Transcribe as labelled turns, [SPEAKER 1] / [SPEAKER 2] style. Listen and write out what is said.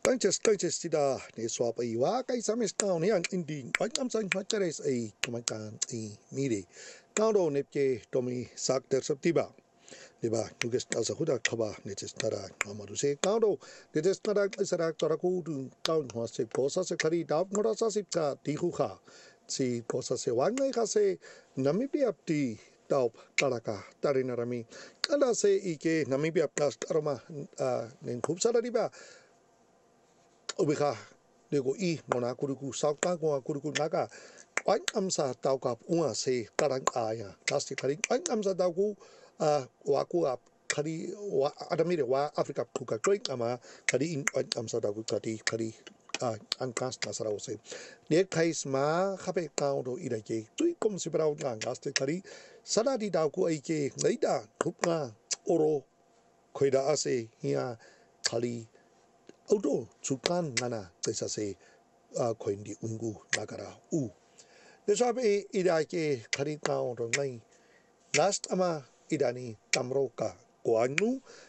[SPEAKER 1] Tida ne swap ai wa kai samis town yang indi wa am sang ma teres ai kumakan ai miri now do ne ke tomi sak ter septiba diba nuges asa huda khaba ne tara amaru se now do ne tara isara tora ku du town ho se kosa se khari dap ngora sa sip ka di hu kha si kosa se wa ngai kha se namibia ti taup taraka tarinarami kala se ike namibia plus aroma nen khub sara diba Ubika dego I mona kuruku sauka go kuruku naga wan amsa tauka unga se tarang aya plastic kari wan amsa tauku waku ap kari wa adamire wa Afrika kuka koi ama kari in wan amsa tauku kari angkas nasara ose ne kais ma khape kaudo irake tui kom si brau ngas te kari saladi tauku aike leida kupna oro koida ase hia kali Auto sukan ngana tesa se koindi ungu nakara u. Desabe ida ke kari kau ro ngai last ama idani tamroka koanu